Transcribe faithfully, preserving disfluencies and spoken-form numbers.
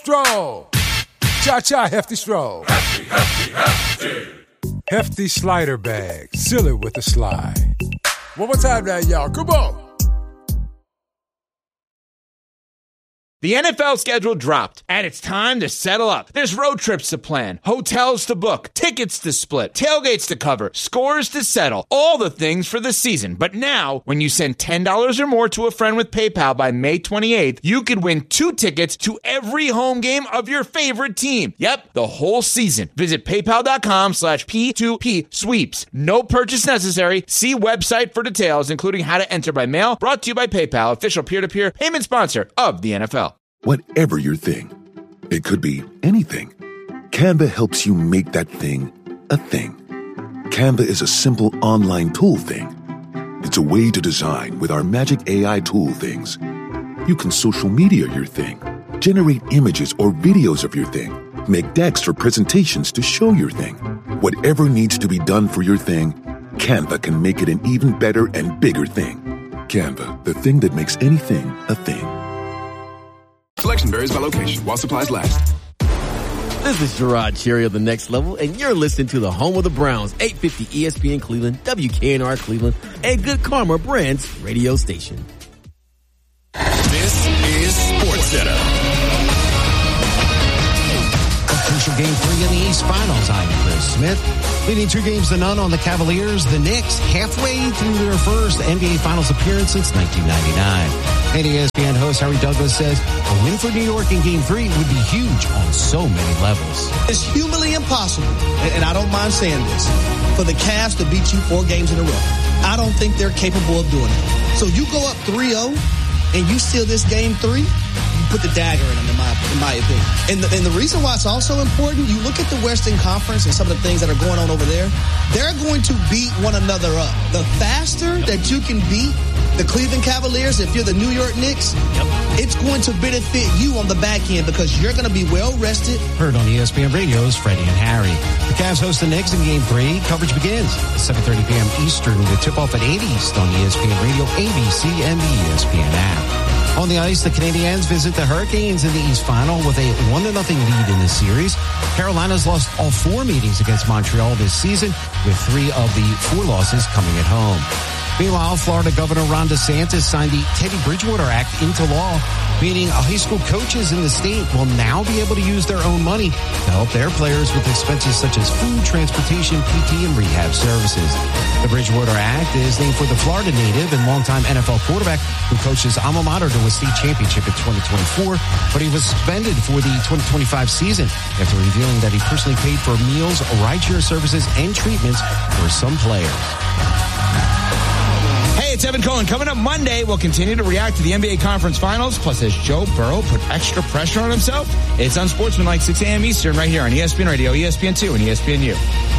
Stroll. Cha-cha, Hefty Stroll. Hefty, hefty, hefty. Hefty slider bag. Seal it with a slide. One more time now, y'all. Come on. The N F L schedule dropped, and it's time to settle up. There's road trips to plan, hotels to book, tickets to split, tailgates to cover, scores to settle, all the things for the season. But now, when you send ten dollars or more to a friend with PayPal by May twenty-eighth, you could win two tickets to every home game of your favorite team. Yep, the whole season. Visit paypal.com slash P2P sweeps. No purchase necessary. See website for details, including how to enter by mail. Brought to you by PayPal, official peer-to-peer payment sponsor of the N F L. Whatever your thing, it could be anything. Canva helps you make that thing a thing. Canva is a simple online tool thing. It's a way to design with our magic A I tool things. You can social media your thing, generate images or videos of your thing, make decks for presentations to show your thing. Whatever needs to be done for your thing, Canva can make it an even better and bigger thing. Canva, the thing that makes anything a thing. Selection varies by location while supplies last. This is Gerard Cherry of The Next Level, and you're listening to the home of the Browns, eight fifty E S P N Cleveland, W K N R Cleveland, and Good Karma Brands radio station. This is SportsCenter. Crucial game three in the East Finals. I'm Chris Smith. Leading two games to none on the Cavaliers. The Knicks halfway through their first N B A Finals appearance since nineteen ninety-nine. And E S P N host Harry Douglas says a win for New York in game three would be huge on so many levels. It's humanly impossible, and I don't mind saying this, for the Cavs to beat you four games in a row. I don't think they're capable of doing it. So you go up three oh and you seal this game three, you put the dagger in them, in my, in my opinion. And the, and the reason why it's also important, you look at the Western Conference and some of the things that are going on over there, they're going to beat one another up. The faster that you can beat the Cleveland Cavaliers, if you're the New York Knicks, yep. it's going to benefit you on the back end because you're going to be well rested. Heard on E S P N Radio's Freddie and Harry. The Cavs host the Knicks in game three. Coverage begins at seven thirty p.m. Eastern. The tip-off at eight East on E S P N Radio, A B C, and the E S P N app. On the ice, the Canadiens visit the Hurricanes in the East Final with a one to nothing lead in the series. Carolina's lost all four meetings against Montreal this season, with three of the four losses coming at home. Meanwhile, Florida Governor Ron DeSantis signed the Teddy Bridgewater Act into law, meaning high school coaches in the state will now be able to use their own money to help their players with expenses such as food, transportation, P T, and rehab services. The Bridgewater Act is named for the Florida native and longtime N F L quarterback who coached his alma mater to a state championship in twenty twenty-four, but he was suspended for the twenty twenty-five season after revealing that he personally paid for meals, rideshare services, and treatments for some players. Hey, it's Evan Cohen. Coming up Monday, we'll continue to react to the N B A Conference Finals. Plus, has Joe Burrow put extra pressure on himself? It's Unsportsmanlike, six a.m. Eastern, right here on E S P N Radio, E S P N two, and E S P N U.